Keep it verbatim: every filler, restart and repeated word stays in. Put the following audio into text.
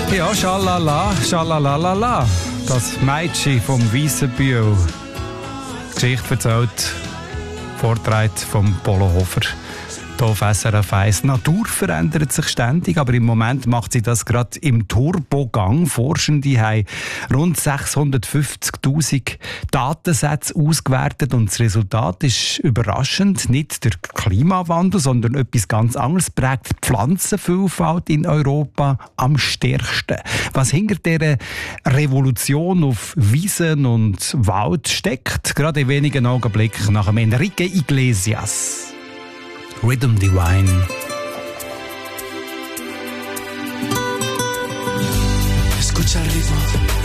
Ja, schalala, schalalalala. Das Mädchen vom Weissenbühl. Geschichte erzählt, Vortrag vom Polo Hofer. Hier auf S R F eins. Die Natur verändert sich ständig, aber im Moment macht sie das gerade im Turbogang. Forschende haben rund sechshundertfünfzigtausend Datensätze ausgewertet und das Resultat ist überraschend. Nicht der Klimawandel, sondern etwas ganz anderes prägt die Pflanzenvielfalt in Europa am stärksten. Was hinter dieser Revolution auf Wiesen und Wald steckt, gerade in wenigen Augenblicken nach dem Enrique Iglesias. Rhythm Divine. Escucha el ritmo.